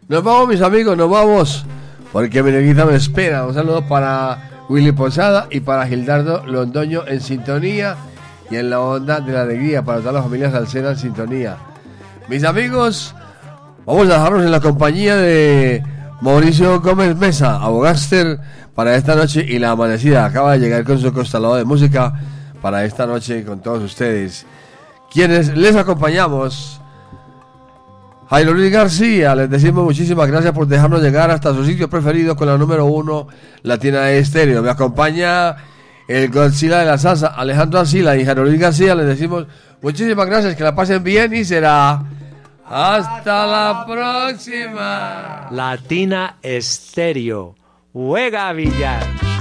Nos vamos, mis amigos, nos vamos. Porque Meneguita me espera. Un saludo para Willy Posada y para Gildardo Londoño en sintonía y en la onda de la alegría para todas las familias salseras en sintonía. Mis amigos, vamos a dejarnos en la compañía de Mauricio Gómez Mesa, abogáster, para esta noche y la amanecida. Acaba de llegar con su constelado de música para esta noche con todos ustedes. Quienes les acompañamos, Jairo Luis García, les decimos muchísimas gracias por dejarnos llegar hasta su sitio preferido con la número 1 Latina Estéreo. Me acompaña el Godzilla de la salsa, Alejandro Arcila, y Jairo Luis García. Les decimos muchísimas gracias, que la pasen bien y será hasta la próxima. Latina Estéreo, juega billar.